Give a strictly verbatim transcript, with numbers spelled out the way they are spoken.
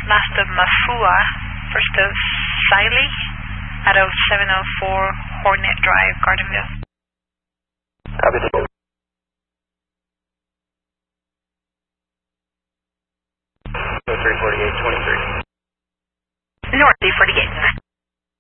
last of Mafua, first of Siley, out of seven oh four Hornet Drive, Gardenville. Copy. three forty-eight twenty-three. North three forty-eight.